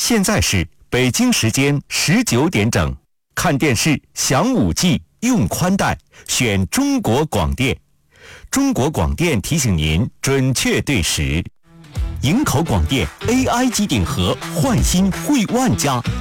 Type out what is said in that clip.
现在是北京时间19点整，看电视享5G，用宽带选中国广电。中国广电提醒您准确对时。营口广电 AI 机顶盒焕新惠万家。